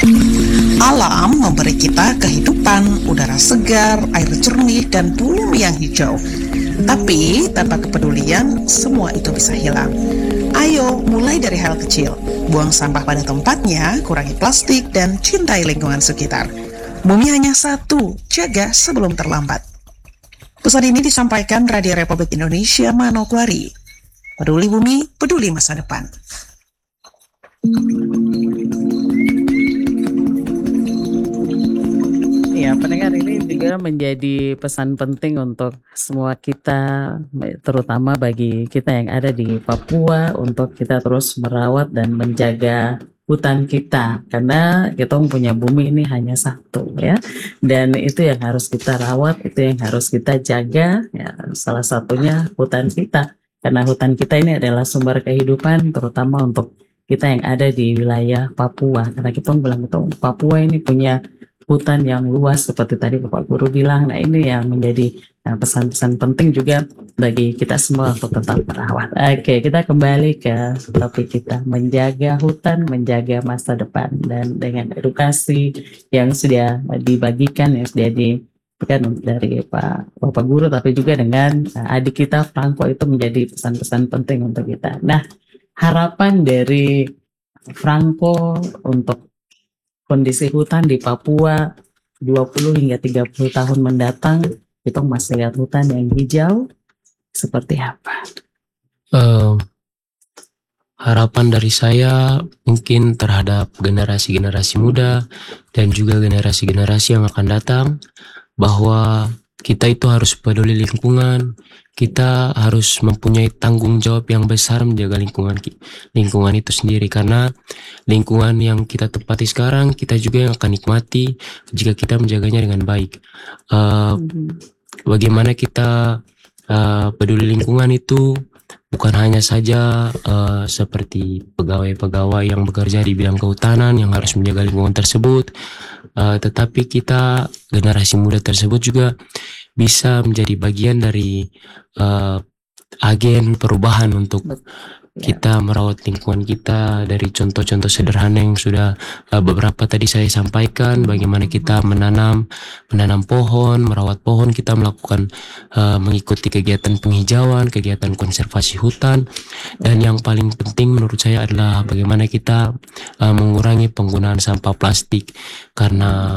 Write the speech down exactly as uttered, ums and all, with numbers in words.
Alam memberi kita kehidupan, udara segar, air jernih, dan bumi yang hijau. Tapi tanpa kepedulian, semua itu bisa hilang. Ayo mulai dari hal kecil. Buang sampah pada tempatnya, kurangi plastik, dan cintai lingkungan sekitar. Bumi hanya satu, jaga sebelum terlambat. Pesan ini disampaikan Radio Republik Indonesia Manokwari. Peduli bumi, peduli masa depan. Ya, pendengar, ini juga menjadi pesan penting untuk semua kita, terutama bagi kita yang ada di Papua, untuk kita terus merawat dan menjaga hutan kita, karena kita punya bumi ini hanya satu, ya, dan itu yang harus kita rawat, itu yang harus kita jaga, ya, salah satunya hutan kita, karena hutan kita ini adalah sumber kehidupan, terutama untuk kita yang ada di wilayah Papua, karena kita bilang itu Papua ini punya hutan yang luas seperti tadi Bapak Guru bilang. Nah, ini yang menjadi nah, pesan-pesan penting juga bagi kita semua untuk tetap merawat. Oke, kita kembali ke topik kita, menjaga hutan, menjaga masa depan, dan dengan edukasi yang sudah dibagikan, yang sudah diberikan dari Pak Bapak Guru, tapi juga dengan uh, adik kita Franco, itu menjadi pesan-pesan penting untuk kita. Nah, harapan dari Franco untuk kondisi hutan di Papua dua puluh hingga tiga puluh tahun mendatang, kita masih lihat hutan yang hijau seperti apa? Uh, harapan dari saya mungkin terhadap generasi-generasi muda dan juga generasi-generasi yang akan datang, bahwa kita itu harus peduli lingkungan, kita harus mempunyai tanggung jawab yang besar menjaga lingkungan lingkungan itu sendiri, karena lingkungan yang kita tempati sekarang kita juga yang akan nikmati jika kita menjaganya dengan baik. Uh, mm-hmm. Bagaimana kita uh, peduli lingkungan itu bukan hanya saja uh, seperti pegawai-pegawai yang bekerja di bidang kehutanan yang harus menjaga lingkungan tersebut, uh, tetapi kita generasi muda tersebut juga bisa menjadi bagian dari uh, agen perubahan untuk kita merawat lingkungan kita, dari contoh-contoh sederhana yang sudah uh, beberapa tadi saya sampaikan, bagaimana kita menanam menanam pohon, merawat pohon, kita melakukan uh, mengikuti kegiatan penghijauan, kegiatan konservasi hutan, dan yang paling penting menurut saya adalah bagaimana kita uh, mengurangi penggunaan sampah plastik, karena